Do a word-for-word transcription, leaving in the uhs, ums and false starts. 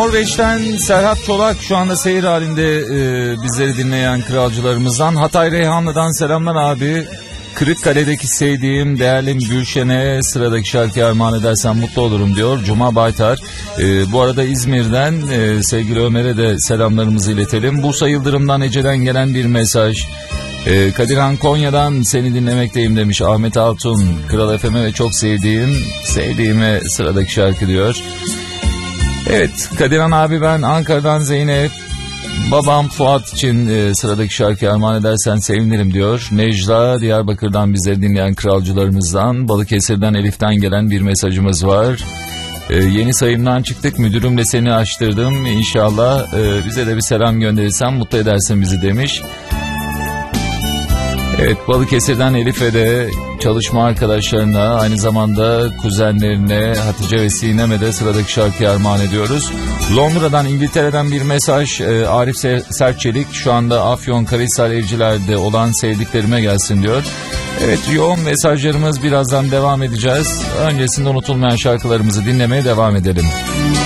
Norveç'ten Serhat Çolak şu anda seyir halinde e, bizleri dinleyen kralcılarımızdan. Hatay Reyhanlı'dan selamlar abi. Kırıkkale'deki sevdiğim değerli Gülşen'e sıradaki şarkıyı armağan edersen mutlu olurum diyor Cuma Baytar. E, bu arada İzmir'den e, sevgili Ömer'e de selamlarımızı iletelim. Bursa Yıldırım'dan Ece'den gelen bir mesaj. E, Kadirhan Konya'dan seni dinlemekteyim demiş Ahmet Altun. Kral F M'e ve çok sevdiğim, sevdiğime sıradaki şarkı diyor. Evet Kadirhan abi, ben Ankara'dan Zeynep. Babam Fuat için e, sıradaki şarkıyı armağan edersen sevinirim diyor. Necla Diyarbakır'dan bizleri dinleyen kralcılarımızdan. Balıkesir'den Elif'ten gelen bir mesajımız var. E, yeni sayımdan çıktık, müdürümle seni açtırdım. İnşallah e, bize de bir selam gönderirsen mutlu edersin bizi demiş. Evet, Balıkesir'den Elif'e de çalışma arkadaşlarına, aynı zamanda kuzenlerine Hatice ve Sinem'e de sıradaki şarkıyı armağan ediyoruz. Londra'dan, İngiltere'den bir mesaj. e, Arif Sertçelik şu anda Afyonkarahisar Evciler'de olan sevdiklerime gelsin diyor. Evet, yoğun mesajlarımız, birazdan devam edeceğiz. Öncesinde unutulmayan şarkılarımızı dinlemeye devam edelim.